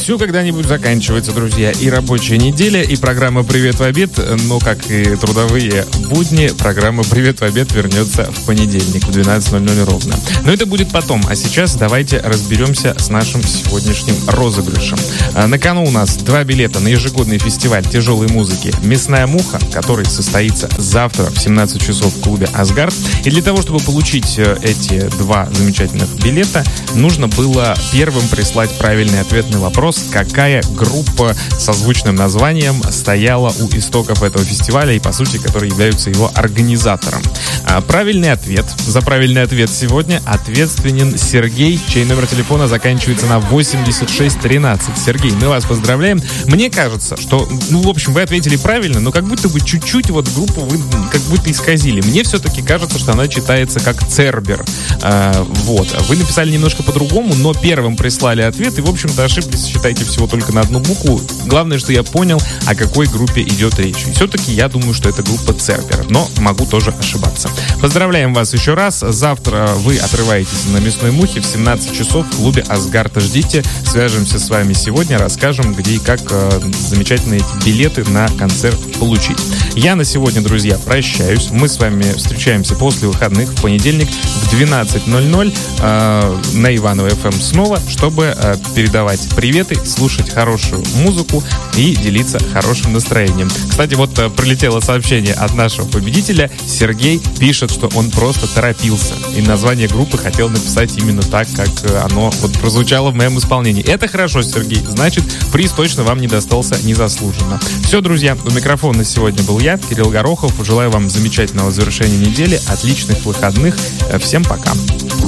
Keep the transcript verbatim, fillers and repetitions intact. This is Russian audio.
Все когда-нибудь заканчивается, друзья. И рабочая неделя, и программа «Привет в обед». Но, как и трудовые будни, программа «Привет в обед» вернется в понедельник в двенадцать ноль ноль ровно. Но это будет потом. А сейчас давайте разберемся с нашим сегодняшним розыгрышем. На кону у нас два билета на ежегодный фестиваль тяжелой музыки «Мясная муха», который состоится завтра в семнадцать часов в клубе «Асгард». И для того, чтобы получить эти два замечательных билета, нужно было первым прислать правильный ответ на вопрос, какая группа со звучным названием стояла у истоков этого фестиваля и, по сути, которые являются его организатором. А правильный ответ, за правильный ответ сегодня ответственен Сергей, чей номер телефона заканчивается на восемьдесят шесть тринадцать. Сергей, мы вас поздравляем. Мне кажется, что, ну, в общем, вы ответили правильно, но как будто бы чуть-чуть вот группу вы как будто исказили. Мне все-таки кажется, что она читается как Цербер. А, вот. Вы написали немножко по-другому, но первым прислали ответ и, в общем-то, ошиблись, считайте, всего только на одну букву. Главное, что я понял, о какой группе идет речь. И все-таки я думаю, что это группа Цербер, но могу тоже ошибаться. Поздравляем вас еще раз. Завтра вы отрываетесь на «Мясной мухе» в семнадцать часов в клубе «Асгард». Ждите. Свяжемся с вами сегодня, расскажем, где и как э, замечательные эти билеты на концерт получить. Я на сегодня, друзья, прощаюсь. Мы с вами встречаемся после выходных в понедельник в двенадцать ноль ноль э, на Иваново эф эм снова, чтобы э, передавать приветы, слушать хорошую музыку и делиться хорошим настроением. Кстати, вот э, прилетело сообщение от нашего победителя. Сергей пишет, что он просто торопился и название группы хотел написать именно так, как оно вот прозвучало в моем исполнении. Это хорошо, Сергей. Значит, приз точно вам не достался незаслуженно. Все, друзья, у микрофона сегодня был я, Кирилл Горохов. Желаю вам замечательного завершения недели, отличных выходных. Всем пока.